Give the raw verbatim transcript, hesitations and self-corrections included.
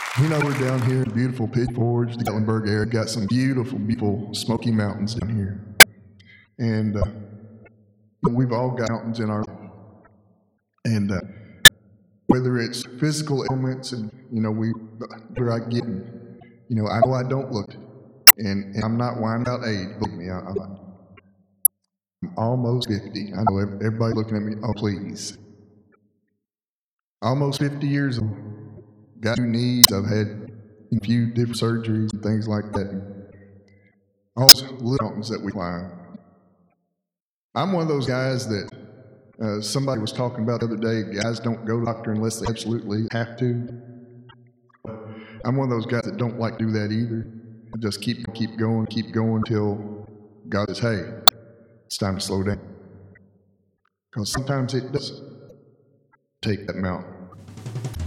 You know, we're down here in beautiful Pigeon Forge, the Gatlinburg area. Got some beautiful, beautiful Smoky Mountains down here. And uh, we've all got mountains in our life. And uh, whether it's physical ailments and, you know, we, where I get, you know, I know I don't look, and, and I'm not whining about age, believe me, I, I'm, I'm almost fifty. I know everybody looking at me, oh, please. Almost fifty years old. Got two knees. I've had a few different surgeries and things like that. All those little mountains that we climb. I'm one of those guys that uh, somebody was talking about the other day. Guys don't go to the doctor unless they absolutely have to. I'm one of those guys that don't like to do that either. I just keep keep going, keep going until God says, "Hey, it's time to slow down." Because sometimes it does take that mountain.